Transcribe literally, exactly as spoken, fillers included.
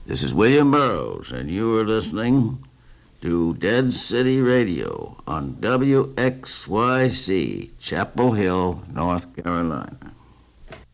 This is William Burroughs, and you are listening to Dead City Radio on W X Y C, Chapel Hill, North Carolina.